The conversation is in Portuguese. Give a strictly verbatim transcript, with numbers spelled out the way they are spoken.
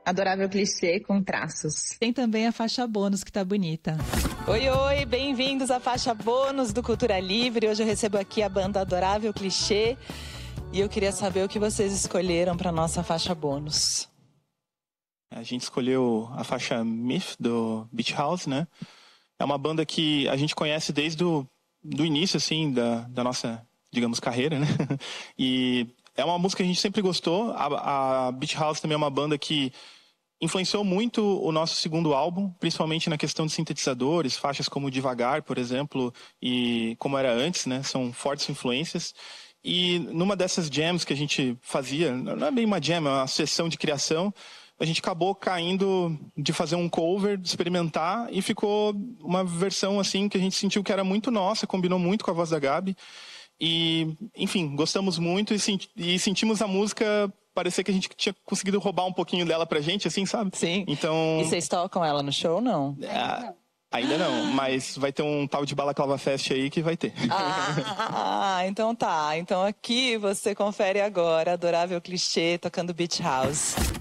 Adorável Clichê com traços. Tem também a faixa bônus, que tá bonita. Oi, oi, bem-vindos à faixa bônus do Cultura Livre. Hoje eu recebo aqui a banda Adorável Clichê e eu queria saber o que vocês escolheram para nossa faixa bônus. A gente escolheu a faixa Myth do Beach House, né? É uma banda que a gente conhece desde o do início, assim, da, da nossa, digamos, carreira, né? E é uma música que a gente sempre gostou. A, a Beach House também é uma banda que influenciou muito o nosso segundo álbum, principalmente na questão de sintetizadores, faixas como Devagar, por exemplo, e Como Era Antes, né? São fortes influências. E numa dessas jams que a gente fazia, não é bem uma jam, é uma sessão de criação, a gente acabou caindo de fazer um cover, de experimentar, e ficou uma versão assim que a gente sentiu que era muito nossa, combinou muito com a voz da Gabi. E, enfim, gostamos muito e, senti- e sentimos a música parecer que a gente tinha conseguido roubar um pouquinho dela pra gente, assim, sabe? Sim. Então, E vocês tocam ela no show, não? é, ainda não, mas vai ter um tal de Balaclava Fest aí que vai ter. Ah, então tá. Então aqui você confere agora Adorável Clichê tocando Beach House.